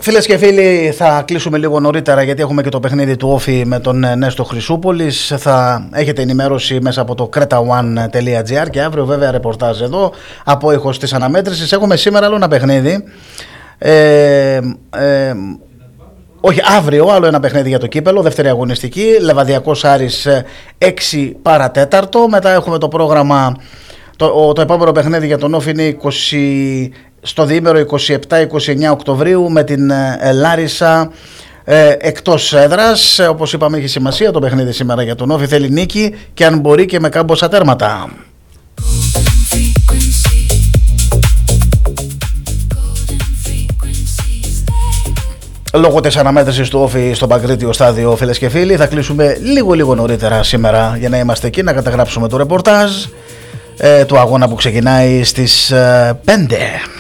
Φίλες και φίλοι, θα κλείσουμε λίγο νωρίτερα γιατί έχουμε και το παιχνίδι του Όφη με τον Νέστο Χρυσούπολης. Θα έχετε ενημέρωση μέσα από το cretaone.gr και αύριο βέβαια ρεπορτάζ εδώ από ήχος της αναμέτρησης. Έχουμε σήμερα άλλο ένα παιχνίδι. Όχι, αύριο άλλο ένα παιχνίδι για το κύπελο, δεύτερη αγωνιστική, Λεβαδιακός Άρης 6 παρατέταρτο. Μετά έχουμε το πρόγραμμα, το επόμενο παιχνίδι για τον Όφη είναι 20, στο διήμερο 27-29 Οκτωβρίου με την Λάρισα εκτός έδρας. Όπως είπαμε, έχει σημασία το παιχνίδι σήμερα για τον Όφη, θέλει νίκη και αν μπορεί και με κάμποσα τέρματα. Λόγω της αναμέτρησης του Όφη στο Παγκρίτιο στάδιο, φίλες και φίλοι, θα κλείσουμε λίγο νωρίτερα σήμερα για να είμαστε εκεί, να καταγράψουμε το ρεπορτάζ του αγώνα που ξεκινάει στις 5.